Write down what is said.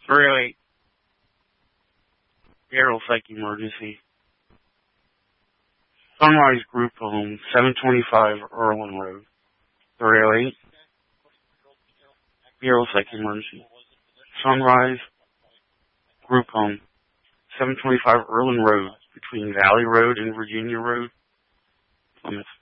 308. Aerial psych emergency. Sunrise Group Home, 725 Erlin Road. 308. Aerial psych emergency. Sunrise Group Home, 725 Erlin Road, between Valley Road and Virginia Road, Plymouth.